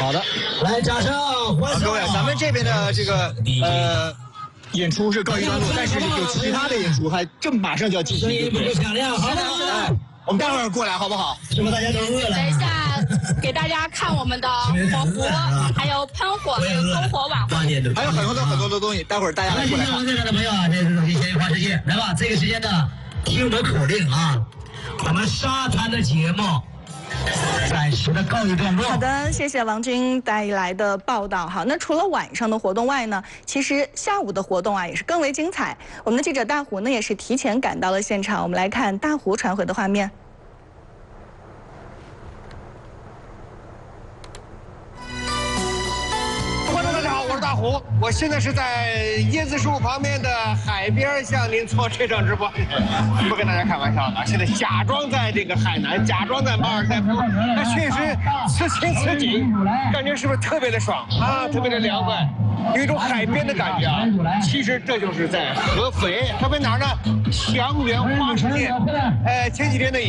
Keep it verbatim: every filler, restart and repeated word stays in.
好的， 来掌声欢迎各位，咱们这边的这个呃演出是告一段落，但是有其他的演出还正马上就要进行。 声音不够响亮，好不好？ 哎，我们待会儿过来好不好？ 是不是大家都饿了？ 等一下，给大家看我们的火壶，还有喷火、还有篝火晚会， 还有很多的很多的东西，待会儿大家来过来看。 这边的朋友啊，这是手机闲鱼花世界，来吧，这个时间呢，听我们口令啊，我们沙滩的节目暂时的告一段落。 好的，谢谢王军带来的报道。好，那除了晚上的活动外呢，其实下午的活动啊也是更为精彩。我们的记者大胡呢也是提前赶到了现场，我们来看大胡传回的画面。 观众大家好，我是大胡，我现在是在椰子树旁边的海边向您做这场直播，不跟大家开玩笑的，现在假装在这个海南，假装在马尔代夫，那确实此情此景，感觉是不是特别的爽啊，特别的凉快，有一种海边的感觉啊。其实这就是在合肥，合肥哪儿呢？祥源花市店，呃，前几天呢。